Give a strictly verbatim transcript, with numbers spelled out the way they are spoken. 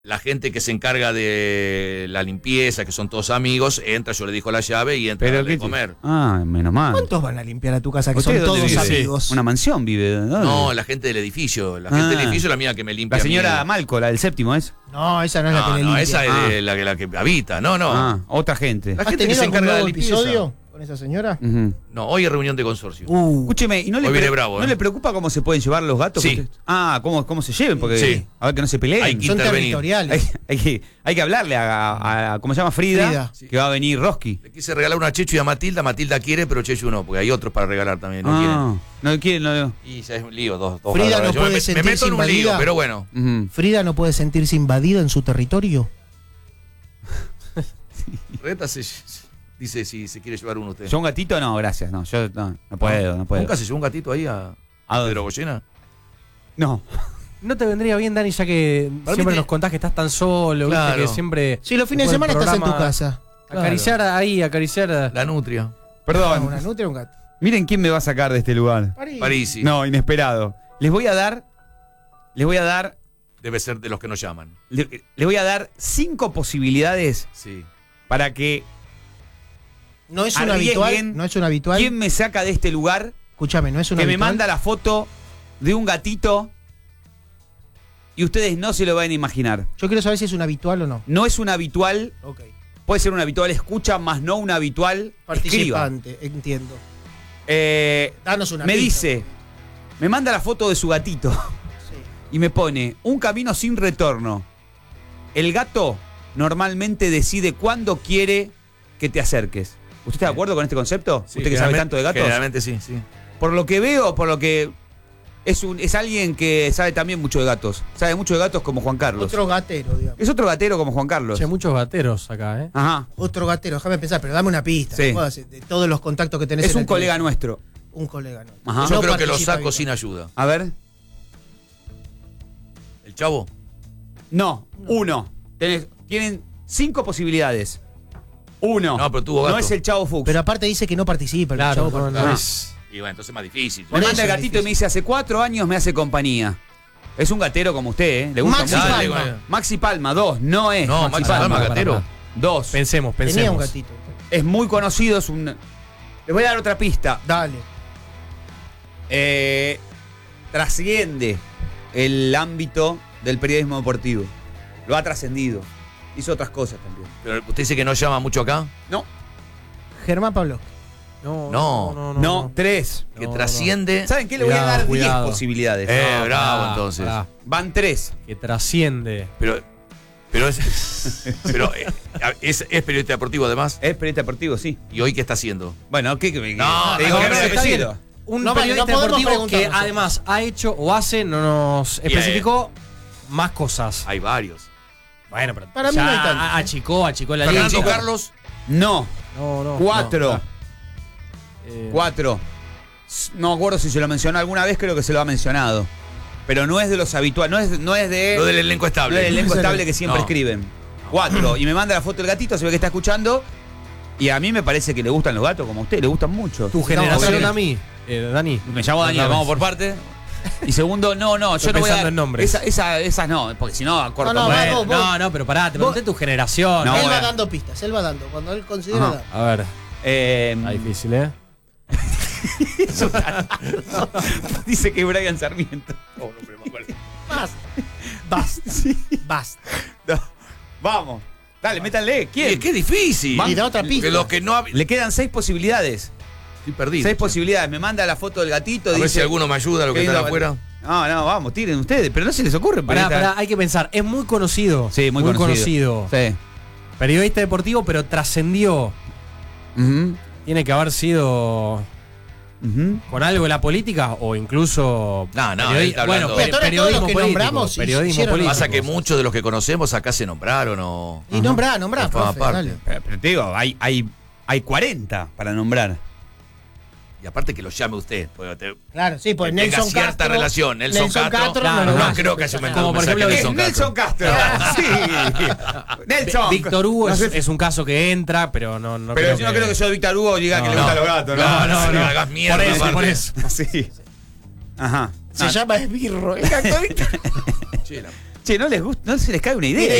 La gente que se encarga de la limpieza, que son todos amigos, entra, yo le dejo la llave y entra a darle de comer. Ah, menos mal. ¿Cuántos van a limpiar a tu casa que son todos vive? amigos? Una mansión vive. ¿Dónde? No, la gente del edificio. La gente Ah. del edificio es la mía que me limpia. La señora a mí. Malco, la del séptimo, ¿es? No, esa no es la que No, le no, limpia. esa es Ah. de la, que- la que habita. No, no. Ah, otra gente. La ¿Has gente que tenido se algún encarga de nuevo limpieza. episodio con esa señora? Ujú. No, hoy es reunión de consorcio. Uh, Escúcheme, ¿y no le, Hoy viene pre- bravo, ¿no eh? le preocupa cómo se pueden llevar los gatos? Sí. Usted- Ah, cómo, cómo se lleven, porque Sí. a ver que no se peleen. Hay que son intervenir. territoriales. Hay, hay que, hay que hablarle a, a- a- ¿cómo se llama? Frida, Frida. que va a venir Roski. Le quise regalar una a Chechu y a Matilda. Matilda quiere, pero Chechu no, porque hay otros para regalar también. No Ah, no quieren, no. quieren. Y ya es un lío. Dos, dos Frida gatos. no Yo puede me, me sentirse meto en un lío, invadida. pero bueno. Ujú. Frida no puede sentirse invadida en su territorio. Reta se, dice si se quiere llevar uno usted. ¿Yo un gatito? No, gracias. No, yo no, no puedo, no puedo. ¿Nunca se llevó un gatito ahí a, ¿A a dónde? Pedro Goyena? No. ¿No te vendría bien, Dani, ya que Para mí siempre te- nos contás que estás tan solo, Claro. viste, que siempre... Si los fines de después semana del estás en tu programa, casa. Acariciar ahí, acariciar... La nutria. Perdón. Una nutria o un gato. Miren quién me va a sacar de este lugar. París. Parisi. No, inesperado. Les voy a dar. Les voy a dar. Debe ser de los que nos llaman. le- Les voy a dar cinco posibilidades Sí. para que. No es un Arriesguen. habitual. No es un habitual. ¿Quién me saca de este lugar? Escúchame, no es un Que me habitual. manda la foto de un gatito. Y ustedes no se lo van a imaginar. Yo quiero saber si es un habitual o no. No es un habitual. Ok. Puede ser un habitual escucha, más no un habitual escriba. Participante, entiendo. Eh, Danos una me pista. dice. Me manda la foto de su gatito. Sí. Y me pone un camino sin retorno. El gato normalmente decide cuándo quiere que te acerques. ¿Usted está de acuerdo con este concepto? Sí, ¿Usted que sabe generalmente- tanto de gatos? Generalmente sí, sí. Por lo que veo, por lo que es un es alguien que sabe también mucho de gatos. Sabe mucho de gatos como Juan Carlos. Otro gatero, digamos. Es otro gatero como Juan Carlos. Che, muchos gateros acá, ¿eh? Ajá. Otro gatero, déjame pensar, pero dame una pista. Sí. ¿no? Puedo hacer de todos los contactos que tenés Es en un el colega teléfono. nuestro. Un colega, ¿no? Ajá. Yo No creo que lo participa saco habitual. sin ayuda. A ver. ¿El chavo? No, uno. Tenés- tienen cinco posibilidades. Uno. No, pero tuvo gato. No es el Chavo Fuchs. Pero aparte dice que no participa. el Claro, chavo no, participa. no Ah. es... Y bueno, entonces es más difícil. Me Por manda eso el es gatito y difícil. me dice, hace cuatro años me hace compañía. Es un gatero como usted, ¿eh? Le gusta Maxi mucho. Dale, Palma. bueno. Maxi Palma, dos. No es No, Maxi, Maxi Palma. Palma, Para, gatero. para, Dos. Pensemos, pensemos. Tenía un gatito. Es muy conocido, es un... Les voy a dar otra pista. Dale. Eh, trasciende el ámbito del periodismo deportivo. Lo ha trascendido. Hizo otras cosas también. Pero usted dice que no llama mucho acá. No, Germán Pablo. No, No. no, no, tres. Que No, trasciende. ¿Saben qué? Le voy a Cuidado, dar diez cuidado. posibilidades. Eh, No, bravo, pará, entonces. pará. Van tres. Que trasciende. Pero. Pero es. pero eh, es, es periodista deportivo además. Es periodista deportivo, sí. ¿Y hoy qué está haciendo? Bueno, ¿qué? qué- No, te digo no, que no, no, está apellido. Un No, vale, periodista no podemos deportivo preguntar que nosotros. además ha hecho o hace, no nos especificó más cosas. Hay varios. Bueno, pero Para mí ya no hay tantos. achicó, achicó la Fernando línea. Carlos. No, No, no. cuatro. no. Eh, Cuatro. S- No me acuerdo si se lo mencionó alguna vez, creo que se lo ha mencionado. Pero no es de los habituales, no es, no es de. Lo del elenco no estable. es del elenco estable que siempre No. escriben. Cuatro. Y me manda la foto del gatito, se ve que está escuchando. Y a mí me parece que le gustan los gatos, como a usted, le gustan mucho. Tu generación No, a mí, eh, Dani. Me llamo Daniel, No, vamos por parte. Y segundo, no, no, yo Estoy no voy a pensando dar en nombres. Esa, esa, esas no, porque si no, corto. No, no, bueno. vamos. Bueno, no, no, pero pará, te pregunté tu generación. No, él bueno. va dando pistas, él va dando. Cuando él considera Ajá. dar. A ver, Eh, está difícil, ¿eh? dice que Brian Sarmiento. Oh, no, pero me acuerdo. Basta. Basta. Basta. No, vamos. Dale, métanle. ¿Quién? ¿Quién? Qué difícil. Y da otra pista. Que los que no hab- Le quedan seis posibilidades. Estoy perdido. Seis posibilidades. Me manda la foto del gatito. A ver dice, si alguno me ayuda, lo que qué están lindo- afuera. No, no, vamos, tiren ustedes. Pero no se les ocurre. Pará, periodista. pará, hay que pensar. Es muy conocido. Sí, muy, conocido. Sí. Periodista deportivo, pero trascendió. Ujú, Tiene que haber sido ujú. con algo de la política o incluso. No, no, periodi- él está hablando- bueno, Mira, pe- todos los periodismo que político. nombramos Periodismo hicieron- político. Pasa que muchos de los que conocemos acá se nombraron o. Y nombrá, nombrá, O forma profe, parte. dale. Pero, pero te digo, hay, hay, hay cuarenta para nombrar. Y aparte que lo llame usted. porque te- Claro, sí, pues Que tenga Nelson cierta Castro. relación. Nelson Castro, claro, lo no vas a creo que haya empezar. aumentado Como por un mensaje ejemplo, de Nelson Castro. Nelson Castro. Sí. Nelson. Víctor Hugo No es, sé- es un caso que entra, pero no, no Pero creo yo no creo que yo Víctor Hugo diga que le No, gustan no. los gatos, ¿no? No, no, Sí. no hagas mierda. Por eso, aparte. por eso. Sí. Ajá. Se Ah, llama Esbirro. El gato, ¿viste? Che, la- Che, no les gusta, no se les cae una idea.